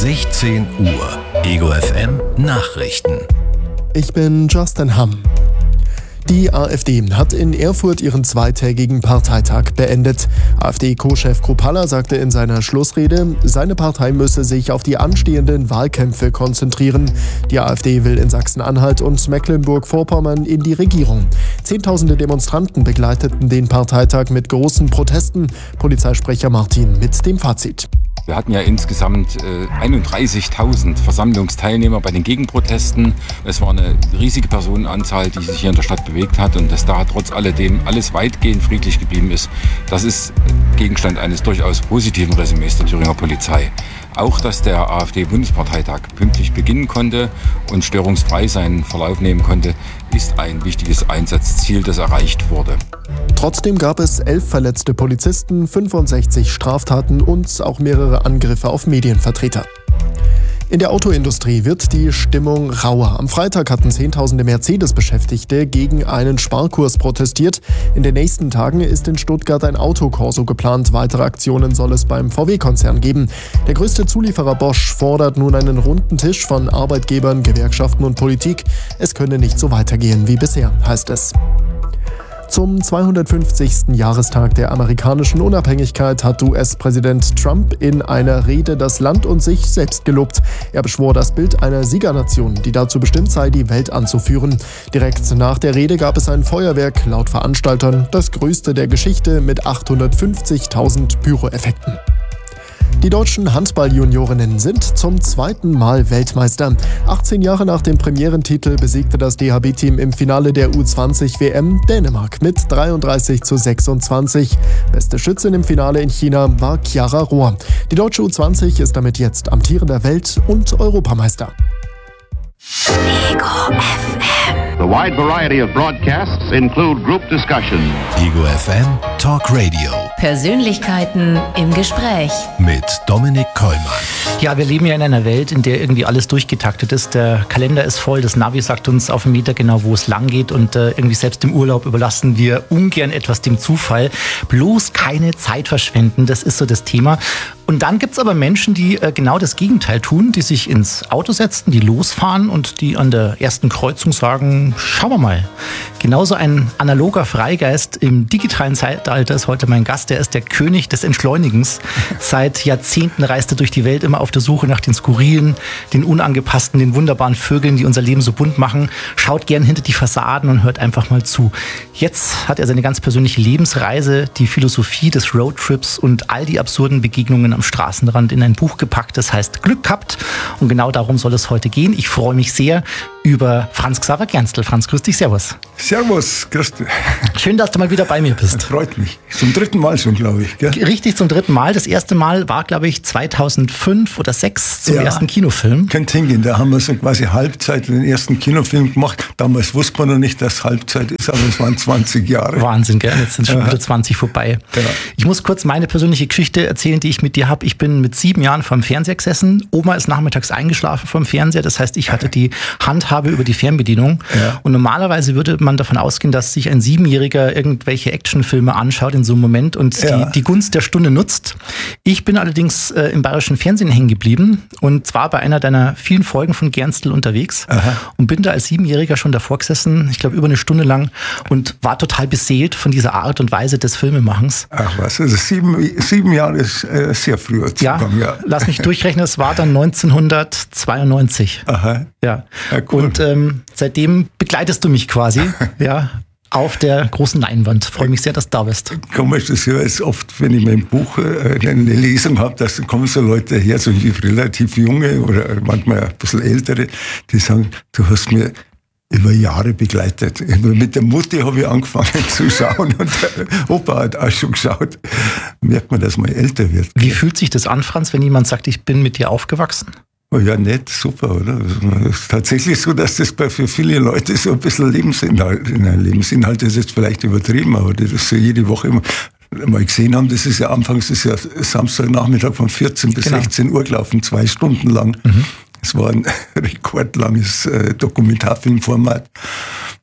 16 Uhr. Ego FM Nachrichten. Ich bin Justin Hamm. Die AfD hat in Erfurt ihren zweitägigen Parteitag beendet. AfD-Co-Chef Kruppalla sagte in seiner Schlussrede, seine Partei müsse sich auf die anstehenden Wahlkämpfe konzentrieren. Die AfD will in Sachsen-Anhalt und Mecklenburg-Vorpommern in die Regierung. Zehntausende Demonstranten begleiteten den Parteitag mit großen Protesten. Polizeisprecher Martin mit dem Fazit. Wir hatten ja insgesamt 31.000 Versammlungsteilnehmer bei den Gegenprotesten. Es war eine riesige Personenanzahl, die sich hier in der Stadt bewegt hat, und dass da trotz alledem alles weitgehend friedlich geblieben ist, das ist Gegenstand eines durchaus positiven Resümees der Thüringer Polizei. Auch, dass der AfD-Bundesparteitag pünktlich beginnen konnte und störungsfrei seinen Verlauf nehmen konnte, ist ein wichtiges Einsatzziel, das erreicht wurde. Trotzdem gab es 11 verletzte Polizisten, 65 Straftaten und auch mehrere Angriffe auf Medienvertreter. In der Autoindustrie wird die Stimmung rauer. Am Freitag hatten Zehntausende Mercedes-Beschäftigte gegen einen Sparkurs protestiert. In den nächsten Tagen ist in Stuttgart ein Autokorso geplant. Weitere Aktionen soll es beim VW-Konzern geben. Der größte Zulieferer Bosch fordert nun einen runden Tisch von Arbeitgebern, Gewerkschaften und Politik. Es könne nicht so weitergehen wie bisher, heißt es. Zum 250. Jahrestag der amerikanischen Unabhängigkeit hat US-Präsident Trump in einer Rede das Land und sich selbst gelobt. Er beschwor das Bild einer Siegernation, die dazu bestimmt sei, die Welt anzuführen. Direkt nach der Rede gab es ein Feuerwerk, laut Veranstaltern das größte der Geschichte mit 850.000 Pyroeffekten. Die deutschen Handball-Juniorinnen sind zum zweiten Mal Weltmeister. 18 Jahre nach dem Premierentitel besiegte das DHB-Team im Finale der U20-WM Dänemark mit 33:26. Beste Schützin im Finale in China war Chiara Rohr. Die deutsche U20 ist damit jetzt amtierender Welt- und Europameister. Ego FM. The wide variety of broadcasts include group discussion. Ego FM Talk Radio. Persönlichkeiten im Gespräch. Mit Dominik Kollmann. Ja, wir leben ja in einer Welt, in der irgendwie alles durchgetaktet ist. Der Kalender ist voll, das Navi sagt uns auf den Meter genau, wo es lang geht, und irgendwie selbst im Urlaub überlassen wir ungern etwas dem Zufall. Bloß keine Zeit verschwenden, das ist so das Thema. Und dann gibt's aber Menschen, die genau das Gegenteil tun, die sich ins Auto setzen, die losfahren und die an der ersten Kreuzung sagen, schauen wir mal. Genauso ein analoger Freigeist im digitalen Zeitalter ist heute mein Gast. Der ist der König des Entschleunigens. Seit Jahrzehnten reist er durch die Welt, immer auf der Suche nach den Skurrilen, den Unangepassten, den wunderbaren Vögeln, die unser Leben so bunt machen. Schaut gern hinter die Fassaden und hört einfach mal zu. Jetzt hat er seine ganz persönliche Lebensreise, die Philosophie des Roadtrips und all die absurden Begegnungen am Straßenrand in ein Buch gepackt. Das heißt Glück gehabt. Und genau darum soll es heute gehen. Ich freue mich sehr über Franz Xaver Gerstl. Franz, grüß dich, servus. Servus, grüß dich. Schön, dass du mal wieder bei mir bist. Freut mich. Zum dritten Mal schon, glaube ich. Gell? Richtig, zum dritten Mal. Das erste Mal war, glaube ich, 2005 oder 2006 zum ersten Kinofilm. Könnte hingehen. Da haben wir so quasi Halbzeit den ersten Kinofilm gemacht. Damals wusste man noch nicht, dass Halbzeit ist, aber es waren 20 Jahre. Wahnsinn, gell? Jetzt sind schon wieder 20 vorbei. Ja. Ich muss kurz meine persönliche Geschichte erzählen, die ich mit dir habe. Ich bin mit 7 Jahren vorm Fernseher gesessen. Oma ist nachmittags eingeschlafen vorm Fernseher. Das heißt, ich hatte die Handhabe über die Fernbedienung. Ja. Und normalerweise würde man davon ausgehen, dass sich ein 7-Jähriger irgendwelche Actionfilme anschaut in so einem Moment und die Gunst der Stunde nutzt. Ich bin allerdings im bayerischen Fernsehen hängen geblieben, und zwar bei einer deiner vielen Folgen von Gerstl unterwegs. Aha. Und bin da als 7-Jähriger schon davor gesessen, ich glaube über eine Stunde lang, und war total beseelt von dieser Art und Weise des Filmemachens. Ach was, also 7 Jahre ist sehr früh. Ja, lass mich durchrechnen, es war dann 1992. Aha. Ja, cool. Und seitdem begleitest du mich quasi, ja, auf der großen Leinwand. Freue mich sehr, dass du da bist. Komisch, das höre ich oft, wenn ich mein Buch eine Lesung habe, dass kommen so Leute her, so relativ junge oder manchmal ein bisschen ältere, die sagen, du hast mir über Jahre begleitet. Mit der Mutti habe ich angefangen zu schauen und der Opa hat auch schon geschaut. Merkt man, dass man älter wird. Wie fühlt sich das an, Franz, wenn jemand sagt, ich bin mit dir aufgewachsen? Oh ja, nett, super, oder? Es ist tatsächlich so, dass das für viele Leute so ein bisschen Lebensinhalt ist jetzt vielleicht übertrieben, aber das ist so jede Woche immer mal gesehen haben, das ist ja anfangs, das ist ja Samstagnachmittag von 14 bis 16 Uhr gelaufen, 2 Stunden lang. Es war ein rekordlanges Dokumentarfilmformat.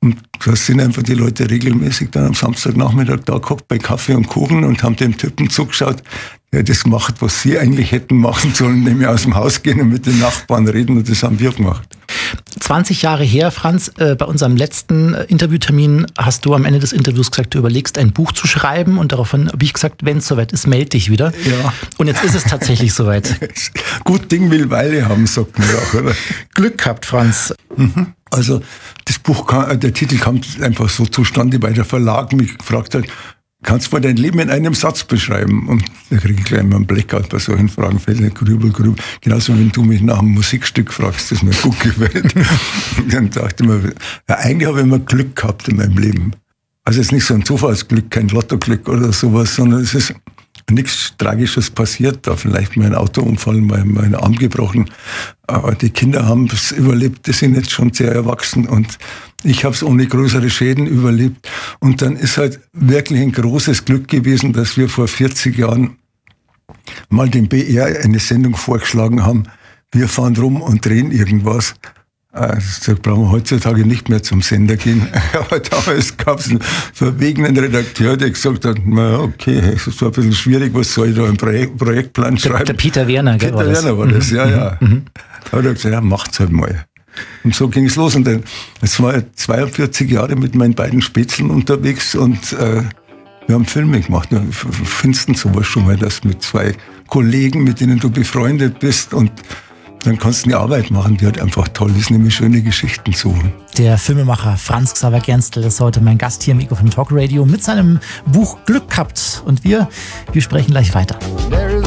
Und da sind einfach die Leute regelmäßig dann am Samstagnachmittag da gehabt bei Kaffee und Kuchen und haben dem Typen zugeschaut, der das gemacht, was sie eigentlich hätten machen sollen, nämlich aus dem Haus gehen und mit den Nachbarn reden, und das haben wir gemacht. 20 Jahre her, Franz, bei unserem letzten Interviewtermin hast du am Ende des Interviews gesagt, du überlegst, ein Buch zu schreiben, und daraufhin habe ich gesagt, wenn es soweit ist, melde dich wieder. Ja. Und jetzt ist es tatsächlich soweit. Gut Ding will Weile haben, sagt man auch, oder? Glück gehabt, Franz. Also das Buch, der Titel kam einfach so zustande, weil der Verlag mich gefragt hat, kannst du mal dein Leben in einem Satz beschreiben? Und da kriege ich gleich mal einen Blackout bei solchen Fragen, fällt nicht grübel. Genauso, wenn du mich nach einem Musikstück fragst, das mir gut gefällt. Dann dachte ich mir, ja, eigentlich habe ich immer Glück gehabt in meinem Leben. Also es ist nicht so ein Zufallsglück, kein Lottoglück oder sowas, sondern es ist nichts Tragisches passiert. Da vielleicht mal ein Autounfall, mal ein Arm gebrochen. Aber die Kinder haben es überlebt, die sind jetzt schon sehr erwachsen, und ich habe es ohne größere Schäden überlebt. Und dann ist halt wirklich ein großes Glück gewesen, dass wir vor 40 Jahren mal dem BR eine Sendung vorgeschlagen haben. Wir fahren rum und drehen irgendwas. Da brauchen wir heutzutage nicht mehr zum Sender gehen. Aber damals gab es einen verwegenen Redakteur, der gesagt hat, na okay, es ist zwar ein bisschen schwierig, was soll ich da im Projektplan schreiben? Der Peter Werner, gell? Peter Werner war das, ja. Aber der hat gesagt, ja, macht's halt mal. Und so ging es los. Und dann, es war 42 Jahre mit meinen beiden Spätzeln unterwegs, und wir haben Filme gemacht. Findest du sowas schon mal, dass mit zwei Kollegen, mit denen du befreundet bist, und dann kannst du eine Arbeit machen, die halt einfach toll ist, nämlich schöne Geschichten suchen. Der Filmemacher Franz Xaver Gernstel ist heute mein Gast hier im Ego FM Talk Radio mit seinem Buch Glück gehabt. Und wir sprechen gleich weiter.